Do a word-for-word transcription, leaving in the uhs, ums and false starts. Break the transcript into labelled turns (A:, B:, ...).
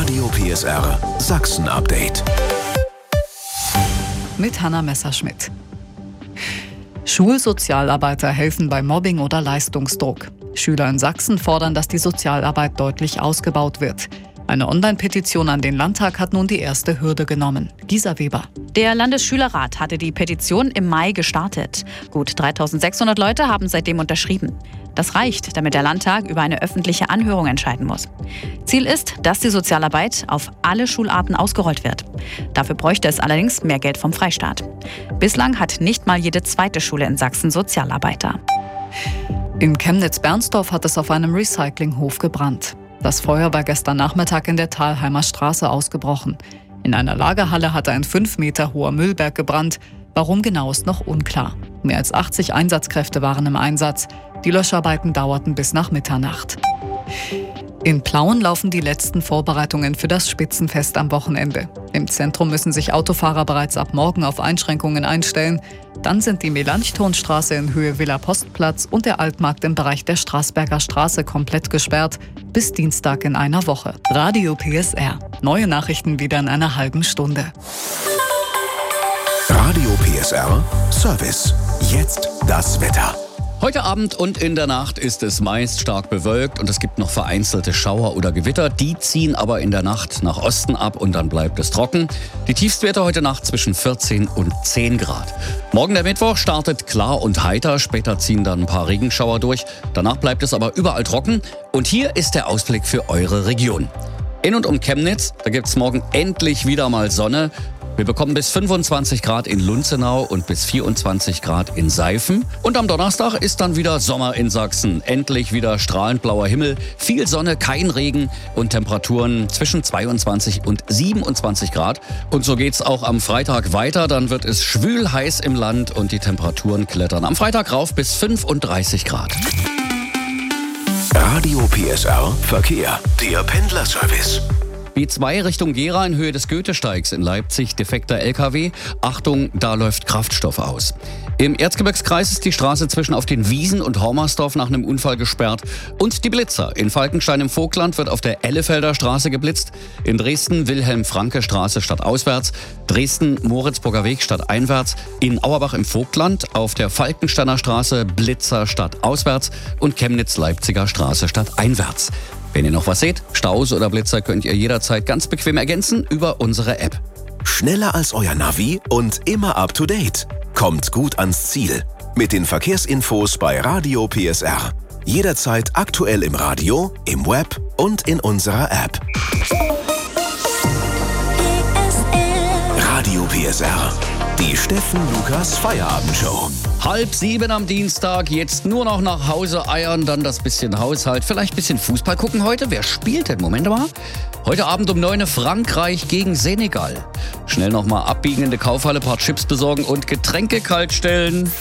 A: Radio P S R Sachsen Update.
B: Mit Hanna Messerschmidt. Schulsozialarbeiter helfen bei Mobbing oder Leistungsdruck. Schüler in Sachsen fordern, dass die Sozialarbeit deutlich ausgebaut wird. Eine Online-Petition an den Landtag hat nun die erste Hürde genommen. Gisa Weber.
C: Der Landesschülerrat hatte die Petition im Mai gestartet. Gut dreitausendsechshundert Leute haben seitdem unterschrieben. Das reicht, damit der Landtag über eine öffentliche Anhörung entscheiden muss. Ziel ist, dass die Sozialarbeit auf alle Schularten ausgerollt wird. Dafür bräuchte es allerdings mehr Geld vom Freistaat. Bislang hat nicht mal jede zweite Schule in Sachsen Sozialarbeiter.
B: In Chemnitz-Bernsdorf hat es auf einem Recyclinghof gebrannt. Das Feuer war gestern Nachmittag in der Thalheimer Straße ausgebrochen. In einer Lagerhalle hatte ein fünf Meter hoher Müllberg gebrannt. Warum genau ist noch unklar. Mehr als achtzig Einsatzkräfte waren im Einsatz. Die Löscharbeiten dauerten bis nach Mitternacht. In Plauen laufen die letzten Vorbereitungen für das Spitzenfest am Wochenende. Im Zentrum müssen sich Autofahrer bereits ab morgen auf Einschränkungen einstellen. Dann sind die Melanchthonstraße in Höhe Villa Postplatz und der Altmarkt im Bereich der Straßberger Straße komplett gesperrt. Bis Dienstag in einer Woche. Radio P S R. Neue Nachrichten wieder in einer halben Stunde.
A: Radio P S R Service. Jetzt das Wetter.
D: Heute Abend und in der Nacht ist es meist stark bewölkt und es gibt noch vereinzelte Schauer oder Gewitter. Die ziehen aber in der Nacht nach Osten ab und dann bleibt es trocken. Die Tiefstwerte heute Nacht zwischen vierzehn und zehn Grad. Morgen der Mittwoch startet klar und heiter, später ziehen dann ein paar Regenschauer durch. Danach bleibt es aber überall trocken und hier ist der Ausblick für eure Region. In und um Chemnitz, da gibt es morgen endlich wieder mal Sonne. Wir bekommen bis fünfundzwanzig Grad in Lunzenau und bis vierundzwanzig Grad in Seifen. Und am Donnerstag ist dann wieder Sommer in Sachsen. Endlich wieder strahlend blauer Himmel, viel Sonne, kein Regen und Temperaturen zwischen zweiundzwanzig und siebenundzwanzig Grad. Und so geht's auch am Freitag weiter. Dann wird es schwül heiß im Land und die Temperaturen klettern am Freitag rauf bis fünfunddreißig Grad.
A: Radio P S R Verkehr. Der Pendlerservice.
D: B zwei Richtung Gera in Höhe des Goethesteigs in Leipzig, defekter L K W. Achtung, da läuft Kraftstoff aus. Im Erzgebirgskreis ist die Straße zwischen auf den Wiesen und Hormersdorf nach einem Unfall gesperrt. Und die Blitzer. In Falkenstein im Vogtland wird auf der Ellefelder Straße geblitzt. In Dresden Wilhelm-Franke-Straße stadtauswärts. Dresden Moritzburger Weg stadteinwärts. In Auerbach im Vogtland auf der Falkensteiner Straße Blitzer stadtauswärts. Und Chemnitz-Leipziger Straße stadteinwärts. Wenn ihr noch was seht, Staus oder Blitzer, könnt ihr jederzeit ganz bequem ergänzen über unsere App.
A: Schneller als euer Navi und immer up to date. Kommt gut ans Ziel. Mit den Verkehrsinfos bei Radio P S R. Jederzeit aktuell im Radio, im Web und in unserer App. Radio P S R. Die Steffen Lukas Feierabendshow.
D: Halb sieben am Dienstag, jetzt nur noch nach Hause eiern, dann das bisschen Haushalt, vielleicht ein bisschen Fußball gucken heute. Wer spielt denn? Moment mal. Heute Abend um neun Frankreich gegen Senegal. Schnell nochmal abbiegen in der Kaufhalle, paar Chips besorgen und Getränke kalt stellen.